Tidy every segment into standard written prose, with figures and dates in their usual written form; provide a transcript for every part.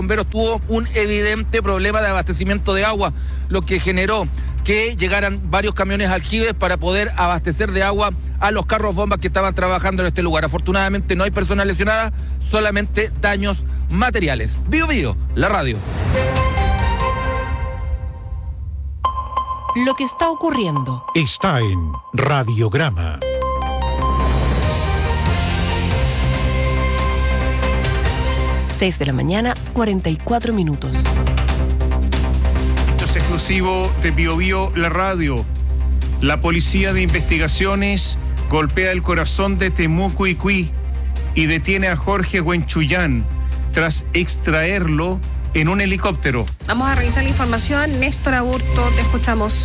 bomberos tuvo un evidente problema de abastecimiento de agua, lo que generó que llegaran varios camiones aljibes para poder abastecer de agua a los carros bombas que estaban trabajando en este lugar. Afortunadamente no hay personas lesionadas, solamente daños materiales. Bío Bío, la radio. Lo que está ocurriendo está en Radiograma. Seis de la mañana, 44 minutos. Es exclusivo de Bío Bío, la radio. La Policía de Investigaciones golpea el corazón de Temuco Icuí y detiene a Jorge Huenchuyán tras extraerlo en un helicóptero. Vamos a revisar la información. Néstor Aburto, te escuchamos.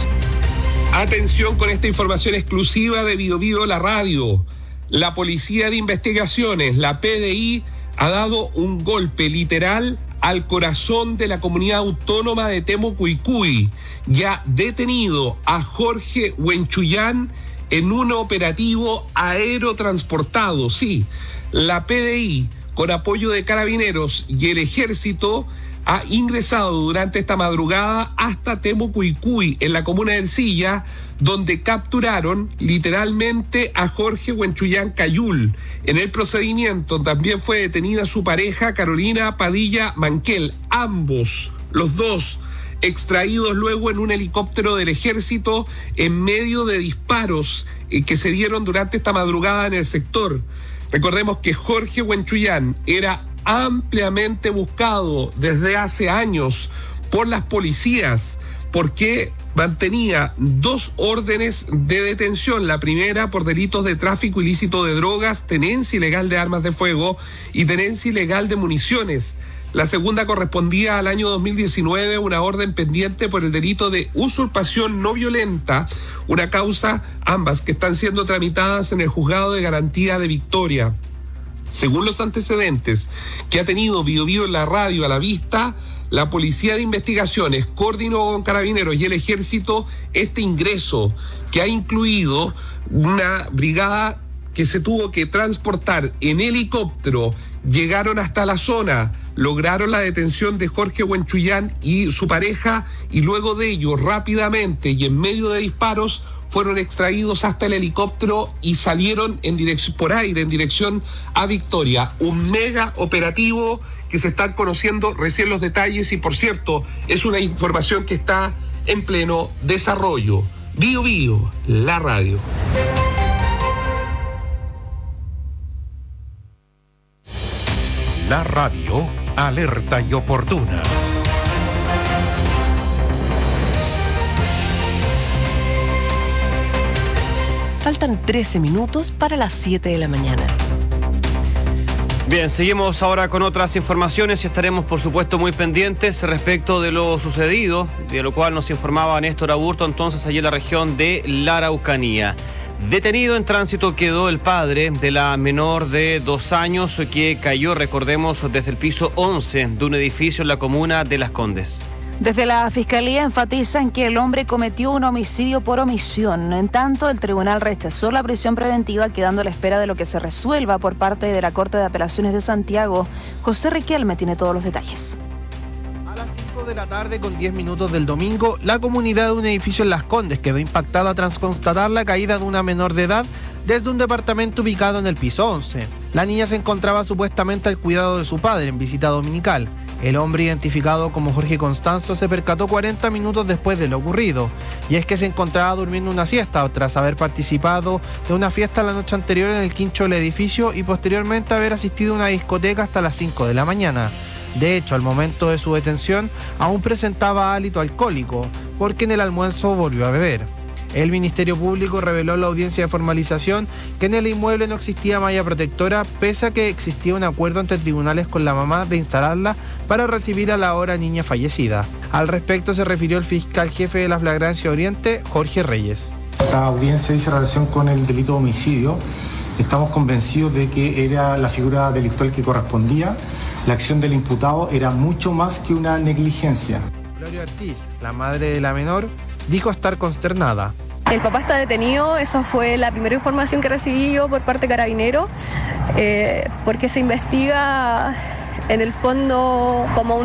Atención con esta información exclusiva de Bío Bío, la radio. La Policía de Investigaciones, la PDI, ha dado un golpe literal al corazón de la comunidad autónoma de Temuco Icuí. Ya detenido a Jorge Huenchuyán en un operativo aerotransportado. Sí, la PDI, con apoyo de Carabineros y el Ejército, ha ingresado durante esta madrugada hasta Temuco Icuí, en la comuna de Ercilla, donde capturaron literalmente a Jorge Huenchuyán Cayul. En el procedimiento también fue detenida su pareja Carolina Padilla Manquel, ambos, los dos, extraídos luego en un helicóptero del Ejército en medio de disparos que se dieron durante esta madrugada en el sector. Recordemos que Jorge Huenchuyán era ampliamente buscado desde hace años por las policías porque mantenía 2 órdenes de detención. La primera por delitos de tráfico ilícito de drogas, tenencia ilegal de armas de fuego y tenencia ilegal de municiones. La segunda correspondía al año 2019, una orden pendiente por el delito de usurpación no violenta, una causa, ambas que están siendo tramitadas en el Juzgado de Garantía de Victoria. Según los antecedentes que ha tenido Bío Bío en la radio a la vista, la Policía de Investigaciones coordinó con Carabineros y el Ejército este ingreso que ha incluido una brigada que se tuvo que transportar en helicóptero. Llegaron hasta la zona, lograron la detención de Jorge Huenchuyán y su pareja y luego de ello rápidamente y en medio de disparos fueron extraídos hasta el helicóptero y salieron por aire en dirección a Victoria. Un mega operativo que se están conociendo recién los detalles y, por cierto, es una información que está en pleno desarrollo. Bío Bío, la radio. La radio, alerta y oportuna. Faltan 13 minutos para las 7 de la mañana. Bien, seguimos ahora con otras informaciones y estaremos, por supuesto, muy pendientes respecto de lo sucedido, de lo cual nos informaba Néstor Aburto, entonces allí en la región de la Araucanía. Detenido en tránsito quedó el padre de la menor de 2 años que cayó, recordemos, desde el piso 11 de un edificio en la comuna de Las Condes. Desde la Fiscalía enfatizan que el hombre cometió un homicidio por omisión. En tanto, el tribunal rechazó la prisión preventiva, quedando a la espera de lo que se resuelva por parte de la Corte de Apelaciones de Santiago. José Riquelme tiene todos los detalles. A las 5 de la tarde con 10 minutos del domingo, la comunidad de un edificio en Las Condes quedó impactada tras constatar la caída de una menor de edad desde un departamento ubicado en el piso 11. La niña se encontraba supuestamente al cuidado de su padre en visita dominical. El hombre, identificado como Jorge Constanzo, se percató 40 minutos después de lo ocurrido, y es que se encontraba durmiendo una siesta tras haber participado de una fiesta la noche anterior en el quincho del edificio y posteriormente haber asistido a una discoteca hasta las 5 de la mañana. De hecho, al momento de su detención, aún presentaba hálito alcohólico, porque en el almuerzo volvió a beber. El Ministerio Público reveló en la audiencia de formalización que en el inmueble no existía malla protectora, pese a que existía un acuerdo entre tribunales con la mamá de instalarla para recibir a la ahora niña fallecida. Al respecto se refirió el fiscal jefe de la Flagrancia Oriente, Jorge Reyes. Esta audiencia dice relación con el delito de homicidio. Estamos convencidos de que era la figura delictual que correspondía. La acción del imputado era mucho más que una negligencia. Gloria Ortiz, la madre de la menor, dijo estar consternada. El papá está detenido, esa fue la primera información que recibí yo por parte de Carabineros, porque se investiga en el fondo como